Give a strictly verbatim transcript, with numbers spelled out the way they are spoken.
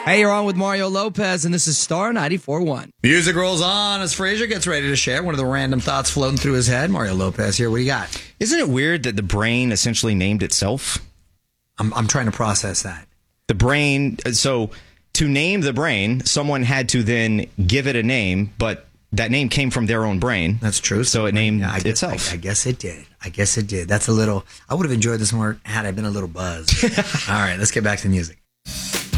Hey, you're on with Mario Lopez, and this is Star ninety-four point one. Music rolls on as Frazier gets ready to share one of the random thoughts floating through his head. Mario Lopez here. What do you got? Isn't it weird that the brain essentially named itself? I'm, I'm trying to process that. The brain, so to name the brain, someone had to then give it a name, but that name came from their own brain. That's true. So it named yeah, I guess, itself. I, I guess it did. I guess it did. That's a little, I would have enjoyed this more had I been a little buzzed. All right, let's get back to the music.